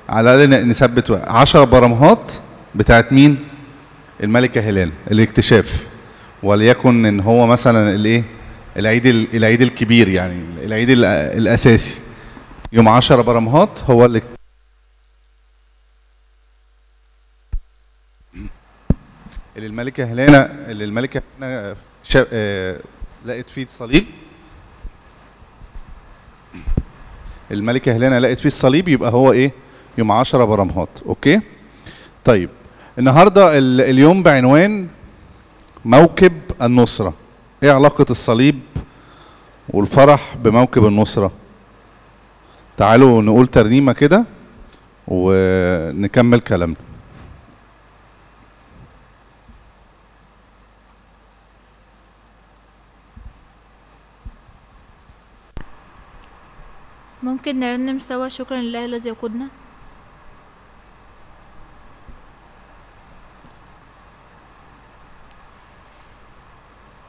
على الاقل نثبت 10 برمهات بتاعت مين؟ الملكه هيلانا الاكتشاف. وليكن ان هو مثلا الايه؟ العيد الكبير، يعني العيد الاساسي يوم 10 برمهات هو اللي الملكه هيلانا لقت فيه الصليب. الملكه هيلانا لقت فيه الصليب، يبقى هو ايه؟ يوم 10 برمهات. اوكي. طيب النهارده اليوم بعنوان موكب النصره. ايه علاقه الصليب والفرح بموكب النصره؟ تعالوا نقول ترنيمه كده ونكمل كلامنا. ممكن نرنم سوا شكرا لله الذي يقودنا.